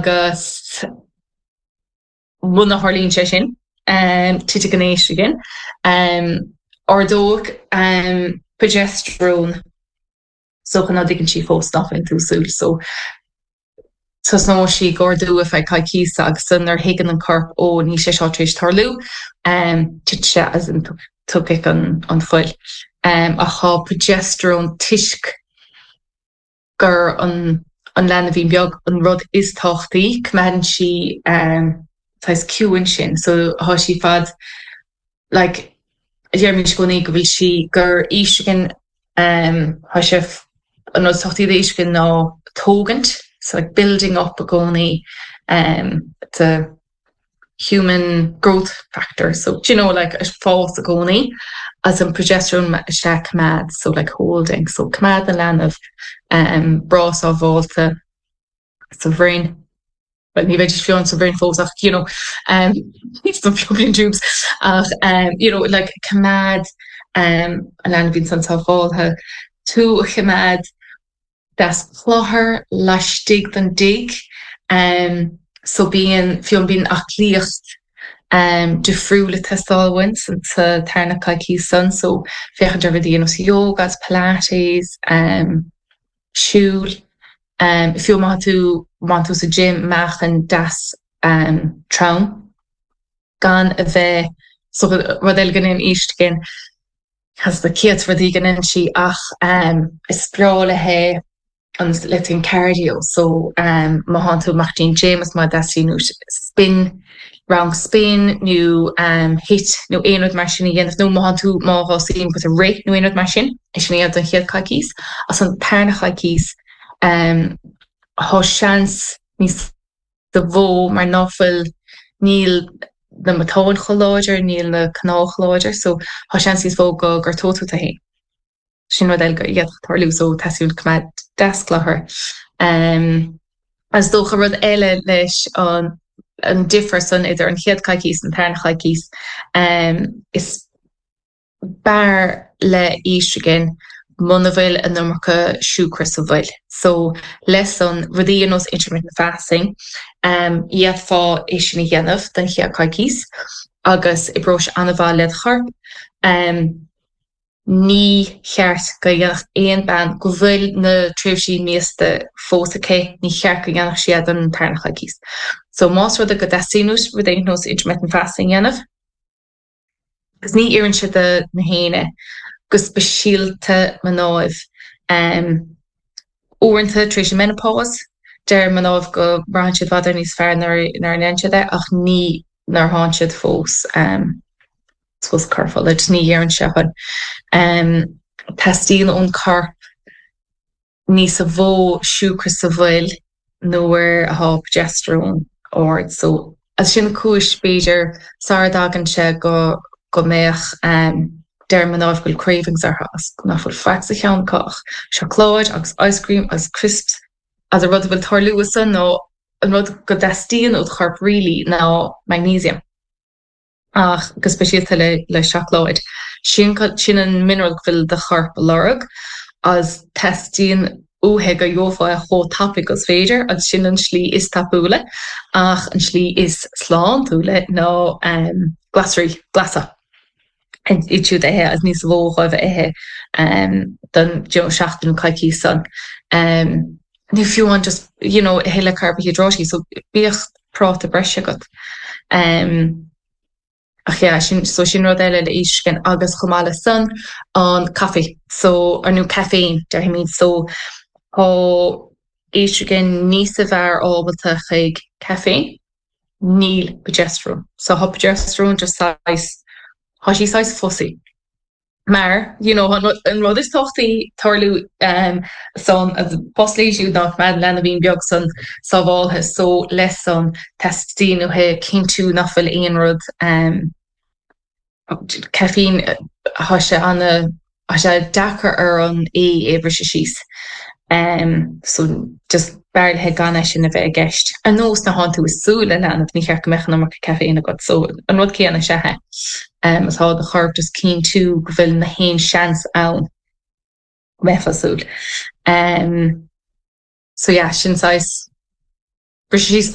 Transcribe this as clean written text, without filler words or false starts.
agus muna Harlín sé sin tiite gannéis again ordóg progesterone so gan diggin si fó stuff in túsúl so tus nó si gordú if cai kisa agus san higan an corp ó ní sé seéis tarlú ti se as an tuig an foiil a cha progesterone tiisk gur an lenne hín beag an rud is táchttaí cumn si tais cuúin sin so há si fad like Jeremy gonig go bhfuil si gur isgin há se an táchttaí isgin ná tógant so like building up a goni the human growth factor so you know like a false a goni as an progesterone se cumad so like holding so cumad an land of bras á volta so bhrein but ní bheith fion so bhrein fósach you know some floating tubes you know like cumad an land vín san tá volta tú cumad das chláthair leistigh den dig so bíon fion bíon achlíocht de friúla testáhain san sa tarna caiicí san so fechan de bhí os yogas, pilates, siúl fiú má tú sa gym meachan das traum gan a bheith so rud eile gan in íist gin has the kids rudí gan in si ach is sprála he an letin cardio so má han tú Martin James má dasínú spin round spin nu hit nu éad mar sin igen no má tú má sin go a ré nu éad mar sin is sin an head caikís as an tarna caikís há seans níos de bhó mar náfuil níl na matáin choláidir níl na canál choláidir so há seans níos bhó go gur tóú a hé sin wat go iad tarlú so tasún cumad dasclathair as dócha rud eile leis an differ san idir an chéad caikís an tarna caikís is bar le ístrigin Monaville and Nummerka Shukris of Vil. So lesson Radianos intermittent fasting. Yet for Ishini Yenov, then here Kaikis, August Ibrosh Anava led harp. Ní cheart go dhéanach éon ban go bhfuil na tríomhsí míosta fósacha ní cheart go dhéanach siad an tarna chaicís. So más rud a go deasínús Radianos intermittent fasting dhéanamh. Gus ní iann siad na héine gus beisialta manáibh uanta tríéis menopause deir manáibh go bhrain siad fadar níos fearr nar an einseide ach ní nar háin siad fós fós carfáil le ní dhéann seachad testíon ón carp níos a bhó siúcra sa bhfuil nóair a progesterone ord so as sin cúis beidir sardagan se go méach deir manáibh goil cravings ar has go náfuil feach a cheann cach chocolate agus ice cream as crisps as a rud bhfuil tarlú san nó an rud go destíon ó charp rilí ná magnesium ach go speisialta le chocolate sin an mineral bhfuil de charp lorug as testíon úthe go dheofá a chó tapig as féidir agus sin an slí is tapúla ach an slí is sláán túla nó glasa and itú he as níos bhóh ihe don seachtain caiicí san. Ní fiúan just, you know, heile carbohydrate, so bíocht prát a breise got. Ach yeah, so sin rud eile le iscin agus chomála san an cafe. So ar nó caffeine, der he mean so ó iscin níos a bhar ábalta chuig caffeine, níl progesterone. So há progesterone just size há sí sais fosí. Maar, you know, an rud is tochtaí tarlú son as postléisiú nach mad lena bhín beag san sa bhálthe so les son testín he cinú nafuil éon rud caffeine há sé dachar ar an ébre se síos. So just barrel gan sin a bheith a gceist. An nós na háú is súla lena ní chear go mechan amach caffeine got so an rud céanna sethe. As how the herb just keen to go na hain chance out mefasúl. So yeah, sin size she's